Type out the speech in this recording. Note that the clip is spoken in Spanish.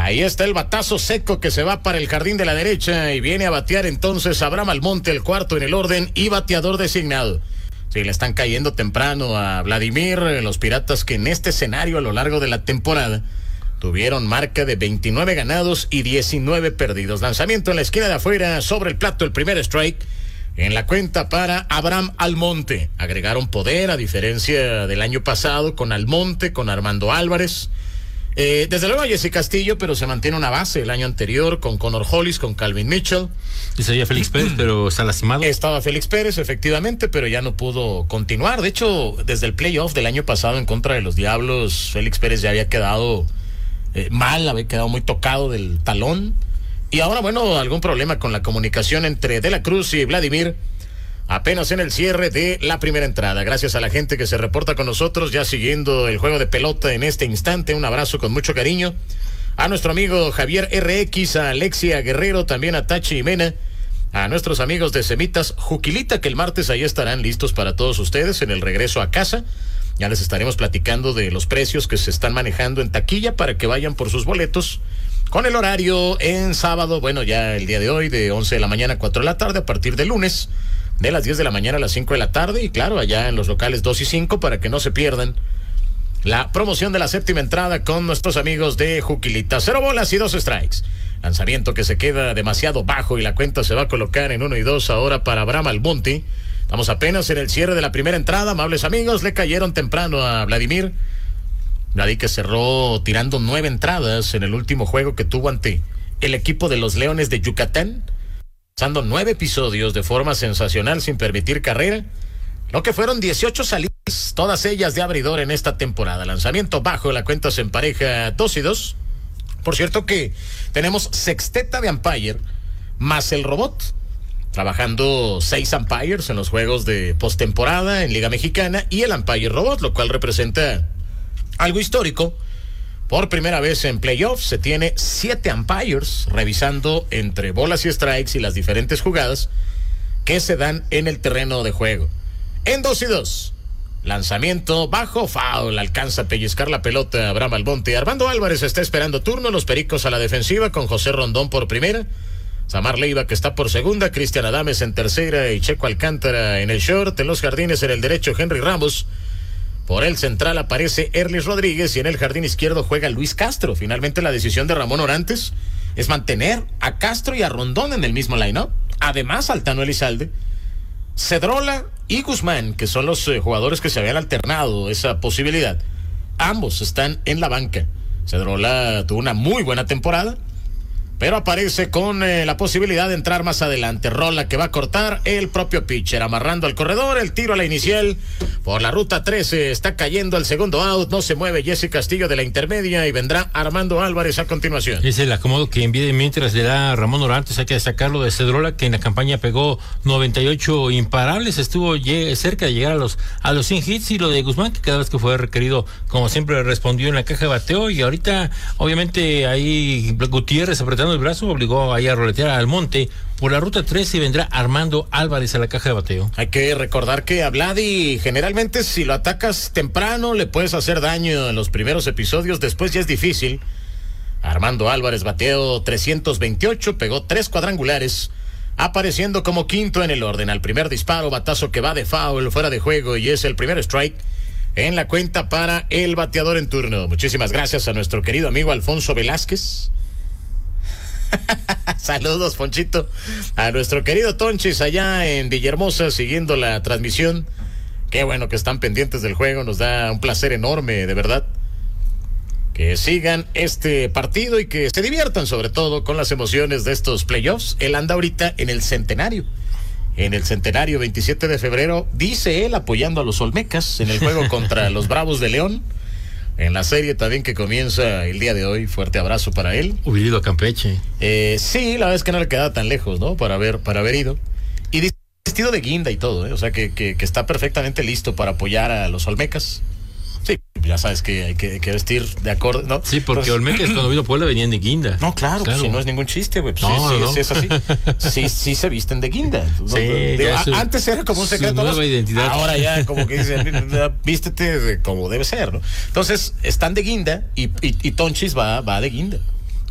Ahí está el batazo seco que se va para el jardín de la derecha y viene a batear entonces Abraham Almonte, el cuarto en el orden y bateador designado. Sí, le están cayendo temprano a Vladimir, los Piratas que en este escenario a lo largo de la temporada tuvieron marca de 29 ganados y 19 perdidos. Lanzamiento en la esquina de afuera, sobre el plato el primer strike. En la cuenta para Abraham Almonte. Agregaron poder a diferencia del año pasado con Almonte, con Armando Álvarez. Desde luego Jesse Castillo, pero se mantiene una base el año anterior con Connor Hollis, con Calvin Mitchell. Y sería Félix Pérez, pero está lastimado. Estaba Félix Pérez, efectivamente, pero ya no pudo continuar. De hecho, desde el playoff del año pasado en contra de los Diablos, Félix Pérez ya había quedado mal, había quedado muy tocado del talón. Y ahora, bueno, algún problema con la comunicación entre De la Cruz y Vladimir. Apenas en el cierre de la primera entrada. Gracias a la gente que se reporta con nosotros, ya siguiendo el juego de pelota en este instante. Un abrazo con mucho cariño a nuestro amigo Javier RX, a Alexia Guerrero, también a Tachi Mena, a nuestros amigos de Semitas Juquilita, que el martes ahí estarán listos para todos ustedes en el regreso a casa. Ya les estaremos platicando de los precios que se están manejando en taquilla para que vayan por sus boletos. Con el horario en sábado, bueno, ya el día de hoy, de 11 de la mañana a 4 de la tarde, a partir de lunes, de las 10 de la mañana a las 5 de la tarde, y claro, allá en los locales 2 y 5, para que no se pierdan la promoción de la séptima entrada con nuestros amigos de Juquilita. 0 bolas y 2 strikes. Lanzamiento que se queda demasiado bajo y la cuenta se va a colocar en 1 y 2 ahora para Abraham Almonte. Estamos apenas en el cierre de la primera entrada, amables amigos, le cayeron temprano a Vladimir. Vladimir que cerró tirando 9 entradas en el último juego que tuvo ante el equipo de los Leones de Yucatán, pasando 9 episodios de forma sensacional sin permitir carrera, lo que fueron 18 salidas, todas ellas de abridor en esta temporada. Lanzamiento bajo, la cuenta se empareja 2 y 2. Por cierto que tenemos sexteta de umpire más el robot, trabajando 6 umpires en los juegos de postemporada en Liga Mexicana y el umpire robot, lo cual representa algo histórico. Por primera vez en playoffs se tiene 7 umpires revisando entre bolas y strikes y las diferentes jugadas que se dan en el terreno de juego. En 2 y 2. Lanzamiento bajo, foul, alcanza a pellizcar la pelota Abraham Almonte. Armando Álvarez está esperando turno, los Pericos a la defensiva con José Rondón por primera, Samar Leiva que está por segunda, Cristian Adames en tercera y Checo Alcántara en el short. En los jardines en el derecho Henry Ramos. Por el central aparece Erlis Rodríguez y en el jardín izquierdo juega Luis Castro. Finalmente la decisión de Ramón Orantes es mantener a Castro y a Rondón en el mismo line-up. Además, Altano Elizalde, Cedrola y Guzmán, que son los jugadores que se habían alternado esa posibilidad. Ambos están en la banca. Cedrola tuvo una muy buena temporada, pero aparece con la posibilidad de entrar más adelante. Rola que va a cortar el propio pitcher, amarrando al corredor, el tiro a la inicial por la ruta 13, está cayendo el segundo out, no se mueve Jesse Castillo de la intermedia y vendrá Armando Álvarez a continuación. Es el acomodo que envíe mientras le da Ramón Orantes. Hay que destacarlo de Cedrola, que en la campaña pegó 98 imparables, estuvo cerca de llegar a los 100 hits, y lo de Guzmán, que cada vez que fue requerido, como siempre, respondió en la caja de bateo, y ahorita obviamente ahí Gutiérrez apretando el brazo obligó ahí a roletear al Monte por la ruta 13 y vendrá Armando Álvarez a la caja de bateo. Hay que recordar que a Vladi generalmente si lo atacas temprano le puedes hacer daño en los primeros episodios, después ya es difícil. Armando Álvarez bateó 328, pegó 3 cuadrangulares, apareciendo como quinto en el orden. Al primer disparo, batazo que va de foul, fuera de juego, y es el primer strike en la cuenta para el bateador en turno. Muchísimas gracias a nuestro querido amigo Alfonso Velázquez. Saludos, Ponchito. A nuestro querido Tonchis allá en Villahermosa siguiendo la transmisión. Qué bueno que están pendientes del juego, nos da un placer enorme, de verdad, que sigan este partido y que se diviertan sobre todo con las emociones de estos playoffs. Él anda ahorita en el centenario 27 de febrero, dice él, apoyando a los Olmecas en el juego contra los Bravos de León. En la serie también que comienza el día de hoy, fuerte abrazo para él. Hubiera ido a Campeche. Sí, la verdad es que no le quedaba tan lejos, ¿no? Para haber ido. Y vestido de guinda y todo, ¿eh? O sea que está perfectamente listo para apoyar a los Olmecas. Sí, ya sabes que hay que vestir de acorde, ¿no? Sí, porque Olmecas cuando vino a Puebla venían de guinda. No, claro. Si no es ningún chiste, güey. Pues no. Sí, es así. Sí se visten de guinda. Sí, antes era como un secreto. Su nueva identidad. Ahora ya como que dicen, vístete como debe ser, ¿no? Entonces, están de guinda y Tonchis va de guinda.